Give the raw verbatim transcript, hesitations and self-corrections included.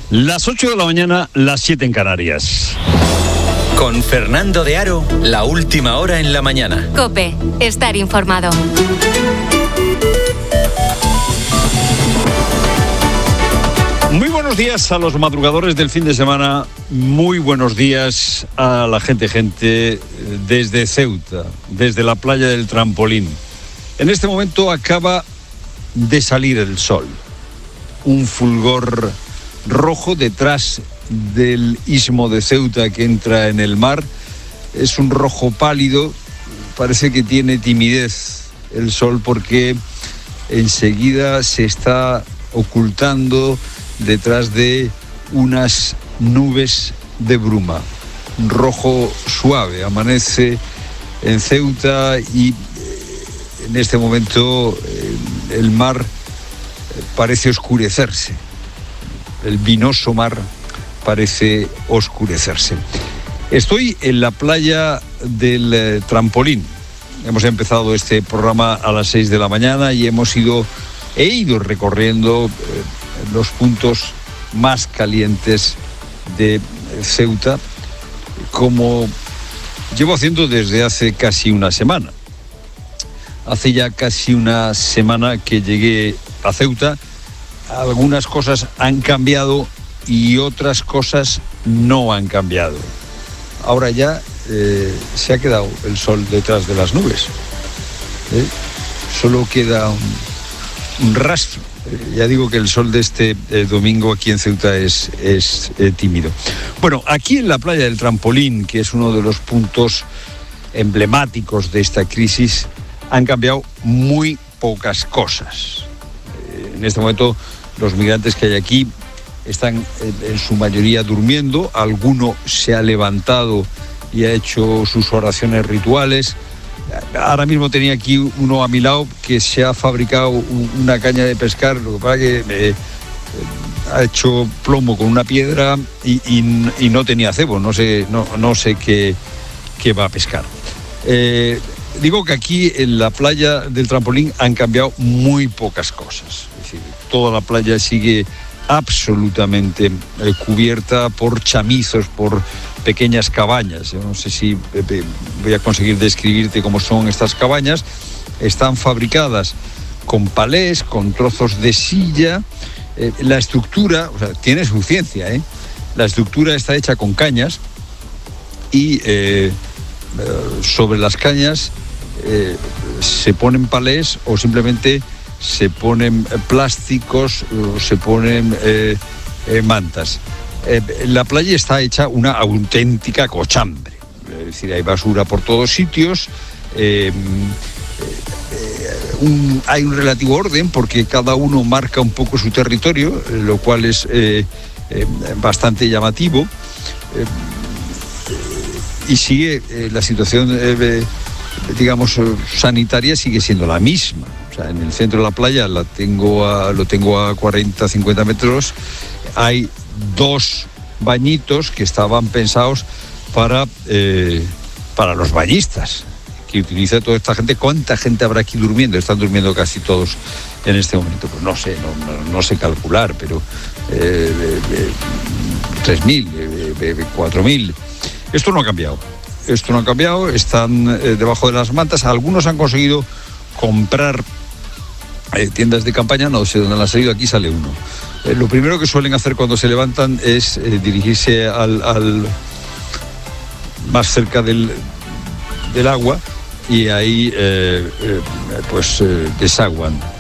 Las ocho de la mañana, las siete en Canarias. Con Fernando de Aro, la última hora en la mañana. COPE, estar informado. Muy buenos días a los madrugadores del fin de semana. Muy buenos días a la gente, gente desde Ceuta, desde la playa del Trampolín. En este momento acaba de salir el sol. Un fulgor rojo detrás del istmo de Ceuta que entra en el mar. Es un rojo pálido. Parece que tiene timidez el sol porque enseguida se está ocultando detrás de unas nubes de bruma. Un rojo suave amanece en Ceuta y en este momento el mar parece oscurecerse. El vinoso mar parece oscurecerse. Estoy en la playa del Trampolín. Hemos empezado este programa a las seis de la mañana y hemos ido, he ido recorriendo los puntos más calientes de Ceuta, como llevo haciendo desde hace casi una semana. Hace ya casi una semana que llegué a Ceuta. Algunas cosas han cambiado y otras cosas no han cambiado. Ahora ya eh, se ha quedado el sol detrás de las nubes. ¿Eh? Solo queda un, un rastro. Ya digo que el sol de este eh, domingo aquí en Ceuta es, es eh, tímido. Bueno, aquí en la playa del Trampolín, que es uno de los puntos emblemáticos de esta crisis, han cambiado muy pocas cosas. Eh, en este momento los migrantes que hay aquí están en, en su mayoría durmiendo. Alguno se ha levantado y ha hecho sus oraciones rituales. Ahora mismo tenía aquí uno a mi lado que se ha fabricado una caña de pescar, lo que pasa es que eh, ha hecho plomo con una piedra y, y, y no tenía cebo, no sé, no, no sé qué, qué va a pescar. Eh, digo que aquí en la playa del Trampolín han cambiado muy pocas cosas. Es decir, toda la playa sigue absolutamente eh, cubierta por chamizos, por pequeñas cabañas. Yo no sé si eh, voy a conseguir describirte cómo son estas cabañas. Están fabricadas con palés, con trozos de silla. Eh, la estructura, o sea, tiene su ciencia, ¿eh? La estructura está hecha con cañas y eh, eh, sobre las cañas eh, se ponen palés o simplemente se ponen plásticos, se ponen eh, eh, mantas. Eh, la playa está hecha una auténtica cochambre. Es decir, hay basura por todos sitios. Eh, eh, un, hay un relativo orden porque cada uno marca un poco su territorio, lo cual es eh, eh, bastante llamativo. Eh, y sigue eh, la situación, eh, digamos, sanitaria sigue siendo la misma. En el centro de la playa la tengo a, lo tengo a cuarenta, cincuenta metros. Hay dos bañitos que estaban pensados para, eh, para los bañistas que utiliza toda esta gente. ¿Cuánta gente habrá aquí durmiendo? Están durmiendo casi todos en este momento. Pues no sé, no, no, no sé calcular, pero eh, eh, tres mil, eh, cuatro mil. Esto no ha cambiado. Esto no ha cambiado. Están eh, debajo de las mantas. Algunos han conseguido comprar Eh, tiendas de campaña, no sé dónde han salido, aquí sale uno. Eh, lo primero que suelen hacer cuando se levantan es eh, dirigirse al, al más cerca del, del agua y ahí eh, eh, pues eh, desaguan.